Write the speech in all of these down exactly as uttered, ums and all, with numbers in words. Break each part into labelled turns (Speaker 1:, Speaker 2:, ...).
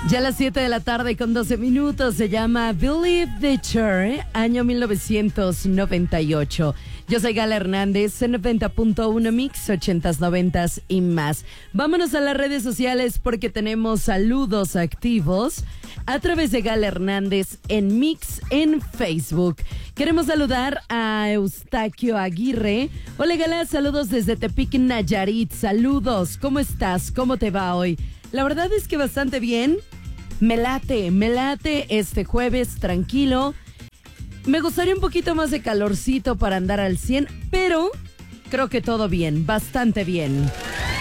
Speaker 1: Ya a las siete de la tarde con doce minutos, se llama Believe the Church, año mil novecientos noventa y ocho. Yo soy Gala Hernández, en noventa punto uno Mix, ochentas, noventas y más. Vámonos a las redes sociales porque tenemos saludos activos a través de Gala Hernández en Mix en Facebook. Queremos saludar a Eustaquio Aguirre. Hola Gala, saludos desde Tepic, Nayarit. Saludos, ¿cómo estás? ¿Cómo te va hoy? La verdad es que bastante bien. Me late, me late este jueves tranquilo. Me gustaría un poquito más de calorcito para andar al cien, pero creo que todo bien, bastante bien.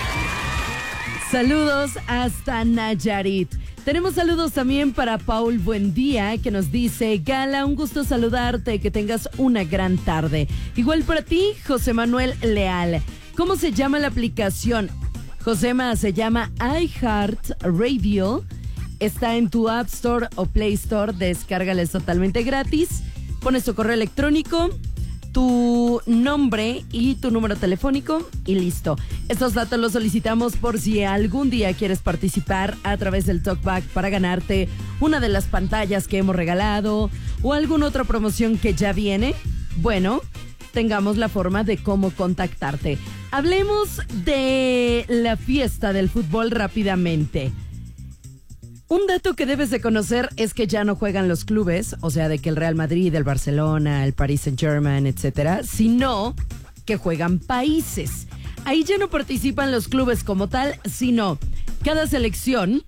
Speaker 1: Saludos hasta Nayarit. Tenemos saludos también para Paul Buendía, que nos dice: Gala, un gusto saludarte, que tengas una gran tarde. Igual para ti, José Manuel Leal. ¿Cómo se llama la aplicación? Josema, se llama iHeartRadio. Está en tu App Store o Play Store. Descárgala, es totalmente gratis. Pones tu correo electrónico, tu nombre y tu número telefónico y listo. Estos datos los solicitamos por si algún día quieres participar a través del Talkback para ganarte una de las pantallas que hemos regalado o alguna otra promoción que ya viene. Bueno, tengamos la forma de cómo contactarte. Hablemos de la fiesta del fútbol rápidamente. Un dato que debes de conocer es que ya no juegan los clubes, o sea, de que el Real Madrid, el Barcelona, el Paris Saint-Germain, etcétera, sino que juegan países. Ahí ya no participan los clubes como tal, sino cada selección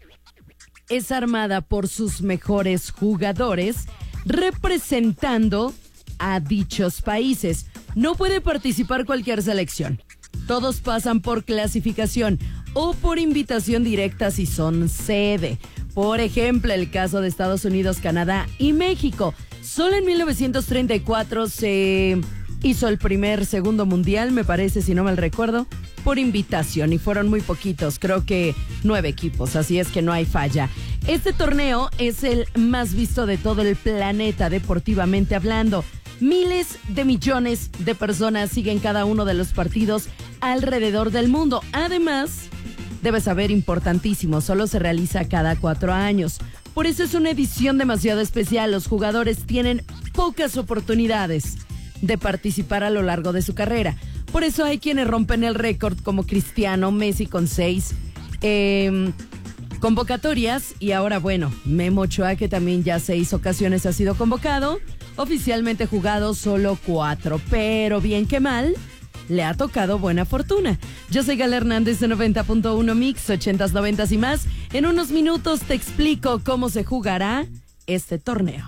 Speaker 1: es armada por sus mejores jugadores representando a dichos países. No puede participar cualquier selección. Todos pasan por clasificación o por invitación directa si son sede. Por ejemplo, el caso de Estados Unidos, Canadá y México. Solo en mil novecientos treinta y cuatro se hizo el primer segundo mundial, me parece, si no mal recuerdo, por invitación, y fueron muy poquitos, creo que nueve equipos, así es que no hay falla. Este torneo es el más visto de todo el planeta, deportivamente hablando. Miles de millones de personas siguen cada uno de los partidos alrededor del mundo. Además, debes saber, importantísimo, solo se realiza cada cuatro años. Por eso es una edición demasiado especial. Los jugadores tienen pocas oportunidades de participar a lo largo de su carrera. Por eso hay quienes rompen el récord, como Cristiano, Messi con seis eh, convocatorias. Y ahora, bueno, Memo Ochoa, que también ya seis ocasiones ha sido convocado. Oficialmente jugado solo cuatro, pero bien que mal, le ha tocado buena fortuna. Yo soy Gala Hernández de noventa punto uno Mix, ochentas, noventas y más. En unos minutos te explico cómo se jugará este torneo.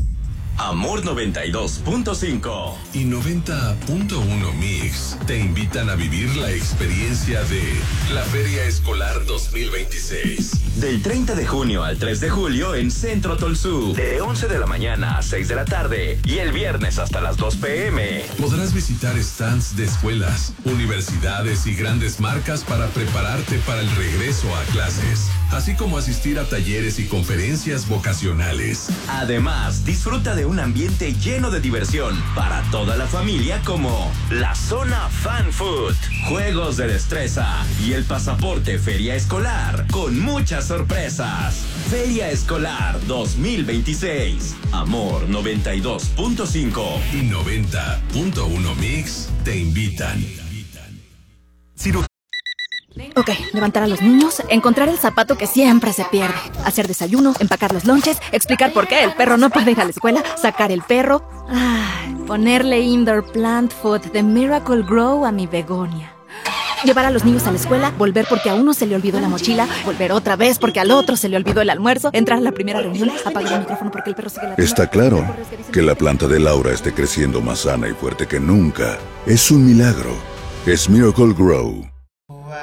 Speaker 2: Amor noventa y dos punto cinco
Speaker 3: y noventa punto uno Mix te invitan a vivir la experiencia de la Feria Escolar dos mil veintiséis.
Speaker 2: Del treinta de junio al tres de julio en Centro Tolsú, de once de la mañana a seis de la tarde y el viernes hasta las dos pm.
Speaker 3: Podrás visitar stands de escuelas, universidades y grandes marcas para prepararte para el regreso a clases, así como asistir a talleres y conferencias vocacionales.
Speaker 2: Además, disfruta de un ambiente lleno de diversión para toda la familia, como la zona Fan Food, juegos de destreza y el pasaporte Feria Escolar con muchas sorpresas. Feria Escolar dos mil veintiséis. Amor noventa y dos punto cinco
Speaker 3: y noventa punto uno Mix te invitan.
Speaker 4: Ok, levantar a los niños, encontrar el zapato que siempre se pierde, hacer desayuno, empacar los lonches, explicar por qué el perro no puede ir a la escuela, sacar el perro, ay, ponerle indoor plant food de Miracle Grow a mi begonia. Llevar a los niños a la escuela, volver porque a uno se le olvidó la mochila, volver otra vez porque al otro se le olvidó el almuerzo, entrar a la primera reunión, apagar el micrófono porque el perro sigue latiendo.
Speaker 5: Está claro que la planta de Laura esté creciendo más sana y fuerte que nunca. Es un milagro. Es Miracle Grow.